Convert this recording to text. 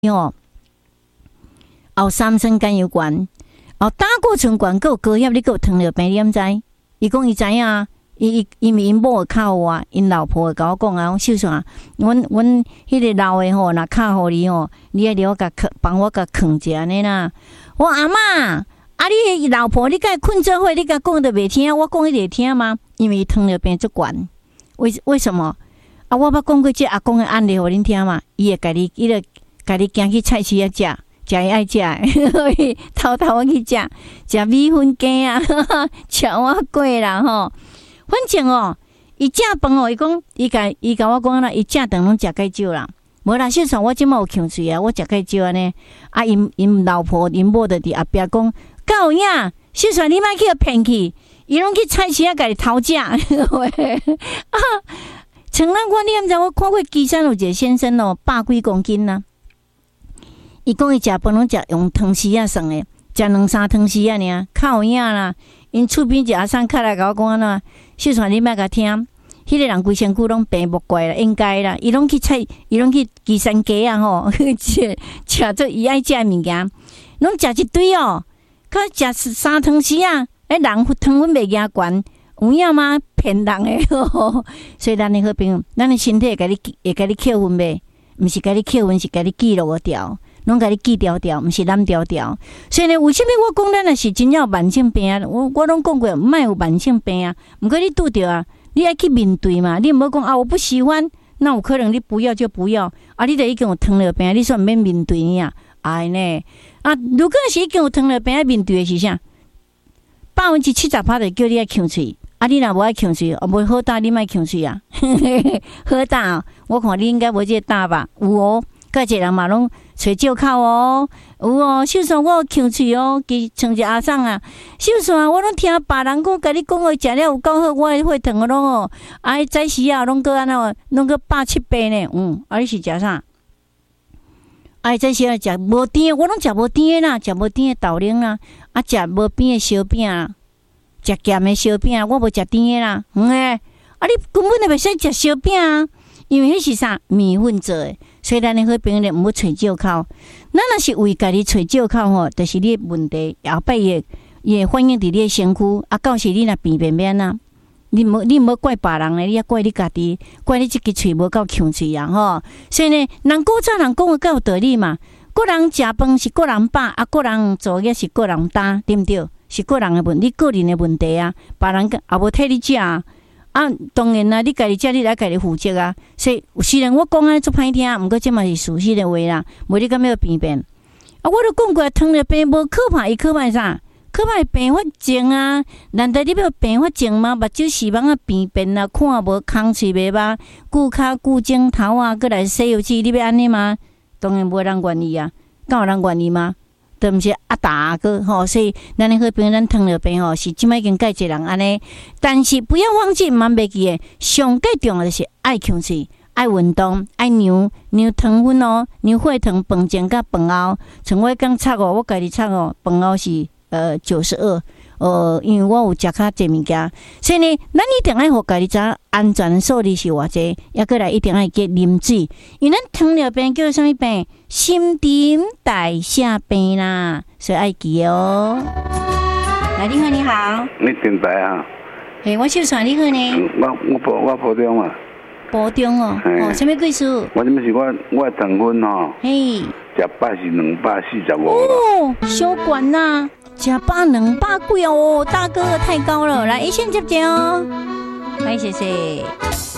哦，后三酸甘油管，胆固醇管够高血，你够糖尿病，你毋知？伊讲伊知影，因为因某较好啊，因老婆甲我讲啊，秀爽，阮迄个老的吼，若较互你吼，你爱了甲帮我甲藏者安尼啦。我阿嬷。你老婆，你甲困做伙，你甲讲都袂听，我讲伊会听吗？因为糖尿病足悬，为什么？我捌讲过这阿公的案例，互恁听嘛？伊会甲你行去菜市啊食伊爱食的，偷偷去食米粉羹啊，吃碗粿啦吼。反正伊食饭伊讲伊甲我讲啦，伊食饭拢食介少啦。无啦，秀爽，我即摆有呛喙啊，我食介少安尼。因老婆因某就伫后壁讲。够影，秀爽你莫去互骗去，伊拢去菜市啊，家己偷食。像咱我你毋知，我看过基山有一个先生百几公斤啊。伊讲伊食饭拢食用汤匙啊算的，食2-3汤匙啊尔，较有影啦。因厝边一个阿婶较来甲我讲安怎，秀爽你莫甲听，迄个人规身躯拢病木怪啦，应该啦。伊拢去基山街啊吼，食做伊爱食的物件，拢食一堆哦。较食3汤匙啊！人糖分袂惊悬，有影吗？骗人诶！所以咱诶好朋友，咱诶身体会甲你扣分袂？毋是甲你扣分，是甲你记录条，拢甲你记条，毋是蓝条。所以呢，为什么我讲咱若是真正有慢性病啊？我拢讲过，莫有慢性病啊！毋过你拄着啊，你爱去面对嘛。你毋好讲我不喜欢，那有可能你不要就不要啊！你著已经有糖尿病，你煞毋免面对呢？呢？如果是已经有糖尿病，面对的是啥？70%就叫你爱呛喙，你若无爱呛喙，无好大，你莫呛喙啊！好大，我看你应该无这个大吧？有哦，甲一个人嘛拢找借口哦，有哦。秀爽，我有呛喙哦，像一个阿桑啊，秀爽，我拢听别人讲，甲你讲哦，食了有够好，我的血糖拢早时啊，拢个安怎，拢个170呢？你是食啥？这些食无甜，我拢食无甜的啦，食无甜的豆奶啦，食无甜的烧饼啦，食咸的烧饼，我无食甜的啦。你根本就袂使食烧饼啊，因为迄是啥面粉做的，所以咱的好朋友毋好找借口。咱若是为家己找借口吼，就是你的问题，后摆也反映伫你的身躯，到时你若变便便啊。你毋好怪别人咧，你也怪你家己，怪你即支喙无够强喙啊吼！所以呢，人古早人讲的够有道理嘛。个人食饭是个人饱，个人做业是个人担，对毋对？是个人的问题，你个人的问题啊。别人也无替你食啊。当然啦，你家己食，你来家己负责啊。所以虽然我讲安尼足歹听，毋过这嘛是事实的话啦。无你敢要变变？我都讲过，糖尿病无可怕，伊可怕啥？可怕病发症啊！难道你要病发症吗？目睭视网啊变变啊，看无空喙袂捌，顾骹顾镜头啊，过来洗油漆，你要安尼吗？当然无人愿意啊，敢有人愿意吗？都毋是大个吼，所以咱的好朋友，咱糖尿病吼是即摆已经介济人安尼，但是不要忘记，毋通袂记诶，上介重要就是爱控制。爱运动，爱量糖分哦，量血糖，饭前甲饭后，像我刚测哦，我家己测哦，饭后是92，因为我有食较济物件，所以呢，咱一定爱互家己知安全数字是偌济，抑过来一定爱记啉水，因为咱糖尿病叫做啥物病？新陈代谢病啦，所以爱记哦。来，你好，你好， 你电台啊？ 嘿，我秀传你好呢。 我普中啊。 普中哦，什么意思？ 我这是我的糖分吼， 嘿， 食饱是245 哦，小管呐，食饱200几哦，大哥太高了，来一线接接哦，来谢谢。